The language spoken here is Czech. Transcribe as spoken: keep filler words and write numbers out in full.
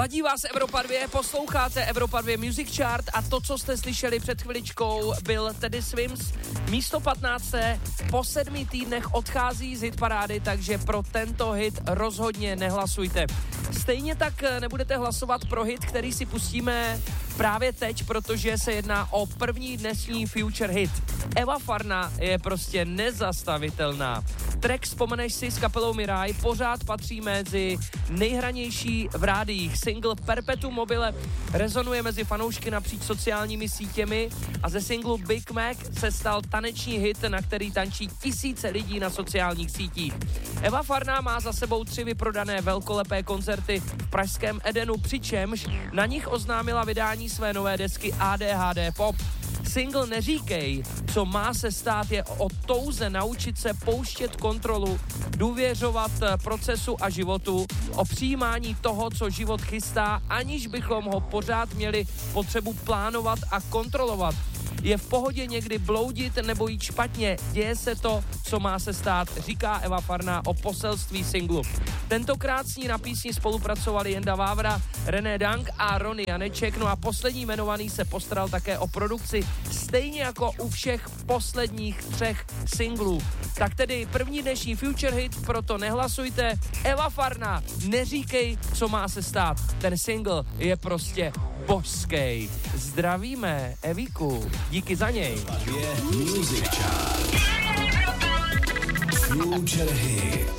Ladí vás Evropa dva, posloucháte Evropa dva Music Chart a to, co jste slyšeli před chviličkou, byl Teddy Swims. Místo patnáct. Po sedmi týdnech odchází z hitparády, takže pro tento hit rozhodně nehlasujte. Stejně tak nebudete hlasovat pro hit, který si pustíme právě teď, protože se jedná o první dnešní future hit. Eva Farna je prostě nezastavitelná. Track Vzpomeneš si s kapelou Mirai pořád patří mezi nejhranější v rádiích. Single Perpetuum mobile rezonuje mezi fanoušky napříč sociálními sítěmi a ze singlu Big Mac se stal taneční hit, na který tančí tisíce lidí na sociálních sítích. Eva Farna má za sebou tři vyprodané velkolepé koncerty v pražském Edenu, přičemž na nich oznámila vydání své nové desky A D H D Pop. Single Neříkej, co má se stát, je o touze naučit se pouštět kontrolu, důvěřovat procesu a životu, o přijímání toho, co život chystá, aniž bychom ho pořád měli potřebu plánovat a kontrolovat. Je v pohodě někdy bloudit nebo jít špatně, děje se to, co má se stát, říká Eva Farna o poselství singlu. Tentokrát s ní na písni spolupracovali Jenda Vávra, René Dank a Rony Janeček, no a poslední jmenovaný se postaral také o produkci, stejně jako u všech posledních třech singlů. Tak tedy první dnešní future hit, proto nehlasujte. Eva Farna, Neříkej, co má se stát. Ten single je prostě božský. Zdravíme Evíku, díky za něj. Music Chart. Future hit.